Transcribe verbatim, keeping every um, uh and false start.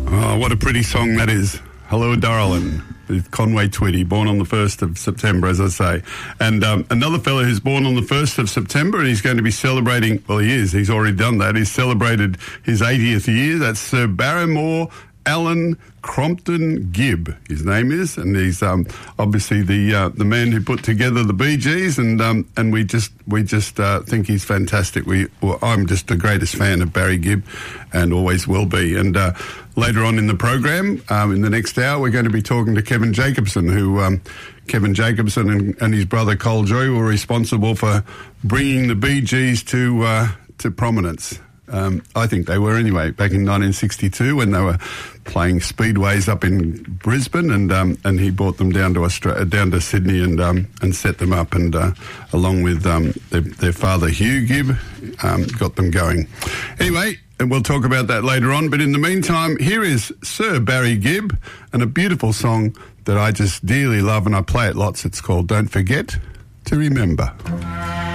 Oh, what a pretty song that is. Hello, Darling, with Conway Twitty, born on the first of September, as I say. And um, another fellow who's born on the first of September, and he's going to be celebrating, well, he is, he's already done that. He's celebrated his eightieth year. That's Sir Barrymore Alan Crompton Gibb, his name is, and he's um, obviously the uh, the man who put together the Bee Gees, and um, and we just we just uh, think he's fantastic. We well, I'm just the greatest fan of Barry Gibb, and always will be. And uh, later on in the program, um, in the next hour, we're going to be talking to Kevin Jacobson, who um, Kevin Jacobson and, and his brother Cole Joy were responsible for bringing the Bee Gees to uh, to prominence. Um, I think they were anyway, back in nineteen sixty-two when they were playing speedways up in Brisbane, and um, and he brought them down to Australia, down to Sydney, and um, and set them up, and uh, along with um, their, their father Hugh Gibb, um, got them going. Anyway, and we'll talk about that later on. But in the meantime, here is Sir Barry Gibb and a beautiful song that I just dearly love, and I play it lots. It's called "Don't Forget to Remember."